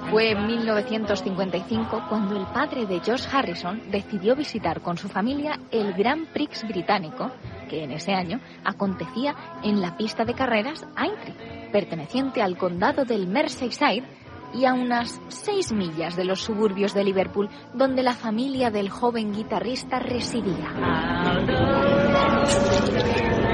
Fue en 1955 cuando el padre de George Harrison decidió visitar con su familia el Grand Prix británico, que en ese año acontecía en la pista de carreras Aintree, perteneciente al condado del Merseyside y a unas 6 millas de los suburbios de Liverpool, donde la familia del joven guitarrista residía.